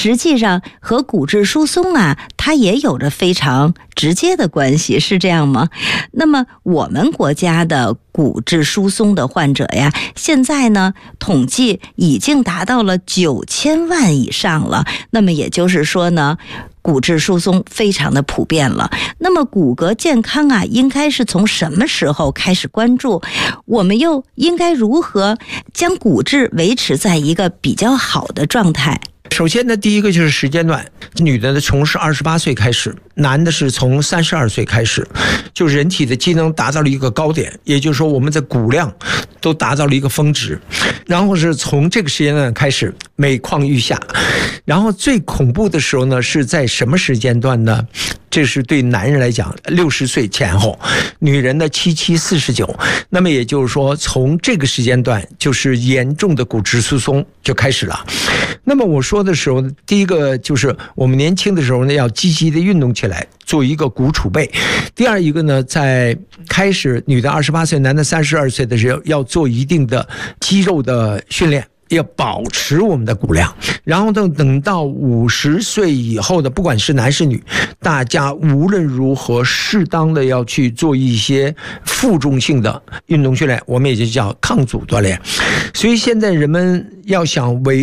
实际上和骨质疏松啊，它也有着非常直接的关系，是这样吗？那么我们国家的骨质疏松的患者呀，现在呢统计已经达到了9000万以上了。那么也就是说呢，骨质疏松非常的普遍了。那么骨骼健康啊，应该是从什么时候开始关注？我们又应该如何将骨质维持在一个比较好的状态？ 首先呢，第一个就是时间段，女的呢从是28岁开始，男的是从32岁开始，就人体的机能达到了一个高点，也就是说我们的骨量都达到了一个峰值，然后是从这个时间段开始每况愈下，然后最恐怖的时候呢是在什么时间段呢？这是对男人来讲60岁前后，女人的77、49，那么也就是说从这个时间段就是严重的骨质疏松就开始了。那么我说的时候，第一个就是我们年轻的时候呢要积极的运动起来，做一个骨储备。第二一个呢，在开始女的28岁，男的32岁的时候要做一定的肌肉的训练，要保持我们的骨量，然后等到50岁以后的，不管是男是女，大家无论如何适当的要去做一些负重性的运动训练，我们也就叫抗阻锻炼。所以现在人们要想维